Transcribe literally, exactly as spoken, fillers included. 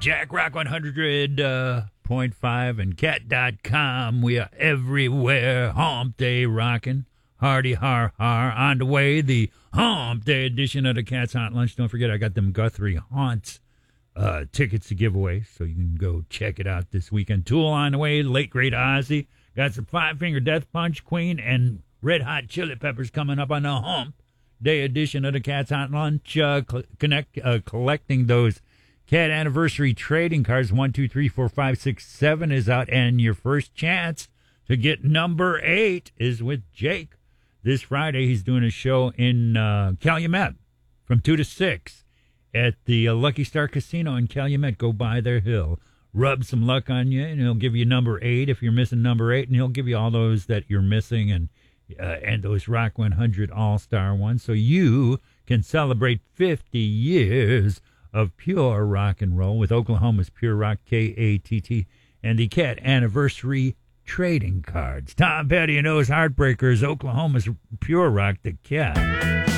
Jack Rock one hundred point five and cat dot com. We are everywhere. Hump Day rocking. Hardy har har. On the way, the Hump Day edition of the Cat's Hot Lunch. Don't forget, I got them Guthrie Haunts uh, tickets to give away, so you can go check it out this weekend. Tool on the way, late great Ozzy. Got some Five Finger Death Punch, Queen, and Red Hot Chili Peppers coming up on the Hump Day edition of the Cat's Hot Lunch. Uh, cl- connect, uh, collecting those Cat Anniversary trading cards. One, two, three, four, five, six, seven is out, and your first chance to get number eight is with Jake. This Friday, he's doing a show in uh, Calumet from two to six at the uh, Lucky Star Casino in Calumet. Go by there. He'll rub some luck on you, and he'll give you number eight if you're missing number eight, and he'll give you all those that you're missing and uh, and those Rock one hundred All-Star ones, so you can celebrate fifty years of pure rock and roll with Oklahoma's Pure Rock, K A T T, and the Cat Anniversary trading cards. Tom Petty and those Heartbreakers, Oklahoma's Pure Rock, the Cat.